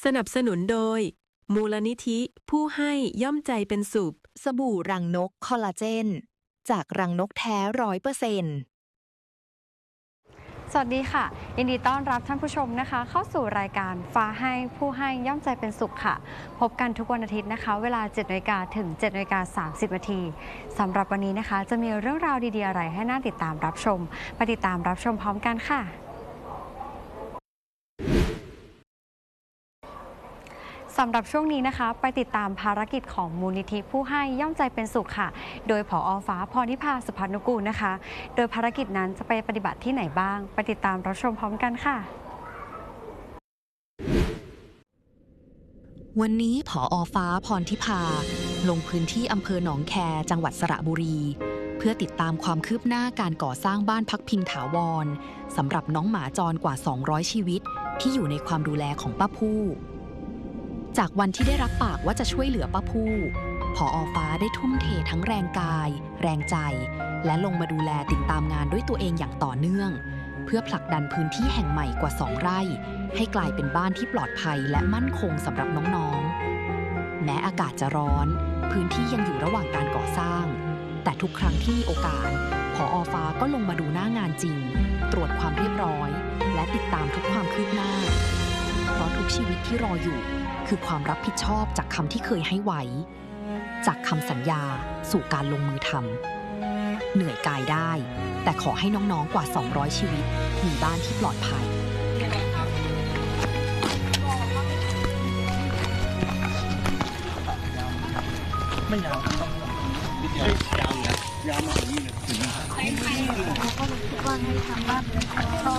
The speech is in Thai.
สนับสนุนโดยมูลนิธิผู้ให้ย่อมใจเป็นสุขสบู่รังนกคอลลาเจนจากรังนกแท้ 100% สวัสดีค่ะยินดีต้อนรับท่านผู้ชมนะคะเข้าสู่รายการฟ้าให้ผู้ให้ย่อมใจเป็นสุขค่ะพบกันทุกวันอาทิตย์นะคะเวลา 7:00 นถึง 7:30 นสำหรับวันนี้นะคะจะมีเรื่องราวดีๆอะไรให้น่าติดตามรับชมไปติดตามรับชมพร้อมกันค่ะสำหรับช่วงนี้นะคะไปติดตามภารกิจของมูลนิธิผู้ให้ย่อมใจเป็นสุขค่ะโดยผอ.ฟ้าพรนิพาสุพันนุกูลนะคะโดยภารกิจนั้นจะไปปฏิบัติที่ไหนบ้างไปติดตามรับชมพร้อมกันค่ะวันนี้ผอ.ฟ้าพรทิพาลงพื้นที่อำเภอหนองแคจังหวัดสระบุรีเพื่อติดตามความคืบหน้าการก่อสร้างบ้านพักพิงถาวรสำหรับน้องหมาจรกว่า200ชีวิตที่อยู่ในความดูแลของป้าผู้จากวันที่ได้รับปากว่าจะช่วยเหลือป้าผู้ผอ.ฟ้าได้ทุ่มเททั้งแรงกายแรงใจและลงมาดูแลติดตามงานด้วยตัวเองอย่างต่อเนื่องเพื่อผลักดันพื้นที่แห่งใหม่กว่า2 ไร่ให้กลายเป็นบ้านที่ปลอดภัยและมั่นคงสำหรับน้องๆแม้อากาศจะร้อนพื้นที่ยังอยู่ระหว่างการก่อสร้างแต่ทุกครั้งที่มีโอกาสผอ.ฟ้าก็ลงมาดูหน้างานจริงตรวจความเรียบร้อยและติดตามทุกความคืบหน้าเพราะทุกชีวิตที่รออยู่คือความรับผิดชอบจากคำที่เคยให้ไว้จากคำสัญญาสู่การลงมือทำเหนื่อยกายได้แต่ขอให้น้องๆกว่า200ชีวิตมีบ้านที่ปลอดภัยไม่ยาวต้องนิดเดียวยาวอยู่นะยาวมาถึงนี่เลยถึงเขาก็รู้สึกว่าให้ทำบ้าน